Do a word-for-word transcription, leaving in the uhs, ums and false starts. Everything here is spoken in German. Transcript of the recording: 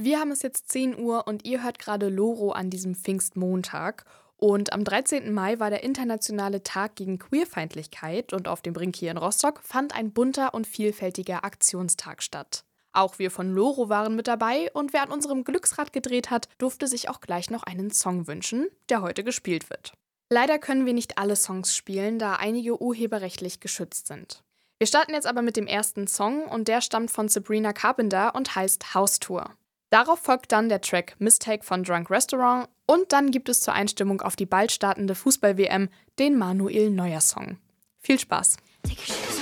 Wir haben es jetzt zehn Uhr und ihr hört gerade Loro an diesem Pfingstmontag. Und am dreizehnten Mai war der internationale Tag gegen Queerfeindlichkeit und auf dem Brink hier in Rostock fand ein bunter und vielfältiger Aktionstag statt. Auch wir von Loro waren mit dabei und wer an unserem Glücksrad gedreht hat, durfte sich auch gleich noch einen Song wünschen, der heute gespielt wird. Leider können wir nicht alle Songs spielen, da einige urheberrechtlich geschützt sind. Wir starten jetzt aber mit dem ersten Song und der stammt von Sabrina Carpenter und heißt House Tour. Darauf folgt dann der Track Mistake von Drunk Restaurant und dann gibt es zur Einstimmung auf die bald startende Fußball-W M den Manuel Neuer Song. Viel Spaß!